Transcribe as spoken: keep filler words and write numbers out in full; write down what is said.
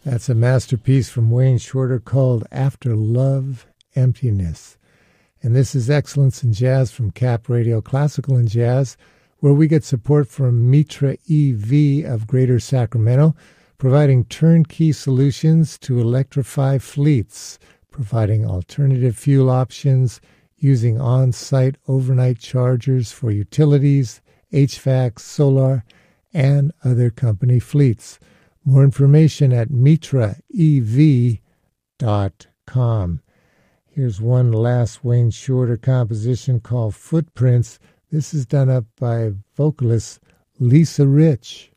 That's a masterpiece from Wayne Shorter called After Love, Emptiness. And this is Excellence in Jazz from Cap Radio Classical and Jazz, where we get support from Mitra E V of Greater Sacramento, providing turnkey solutions to electrify fleets, providing alternative fuel options, using on-site overnight chargers for utilities, H V A C, solar, and other company fleets. More information at mitra e v dot com. Here's one last Wayne Shorter composition called Footprints. This is done up by vocalist Lisa Rich.